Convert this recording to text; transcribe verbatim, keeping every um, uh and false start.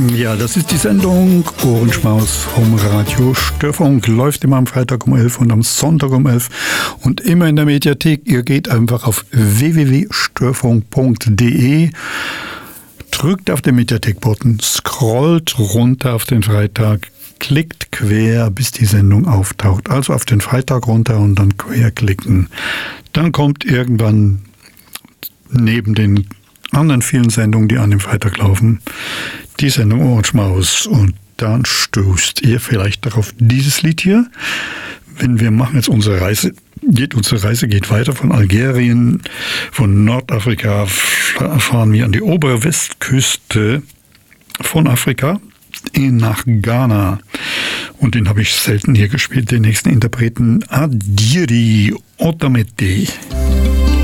Ja, das ist die Sendung Ohrenschmaus vom Radio Störfunk. Läuft immer am Freitag um elf und am Sonntag um elf und immer in der Mediathek. Ihr geht einfach auf w w w punkt störfunk punkt d e, drückt auf den Mediathek-Button, scrollt runter auf den Freitag, klickt quer, bis die Sendung auftaucht. Also auf den Freitag runter und dann quer klicken. Dann kommt irgendwann neben den anderen vielen Sendungen, die an dem Freitag laufen, die Sendung Ohrenschmaus. Und dann stoßt ihr vielleicht darauf dieses Lied hier. Wenn wir machen jetzt unsere Reise, geht unsere Reise geht weiter von Algerien, von Nordafrika fahren wir an die obere Westküste von Afrika nach Ghana. Und den habe ich selten hier gespielt, den nächsten Interpreten Adjiri Otamete.